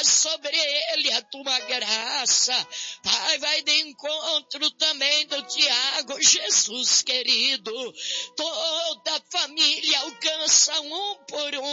sobre ele a tua graça. Pai, vai de encontro também do Tiago, Jesus querido. Toda a família alcança um por um.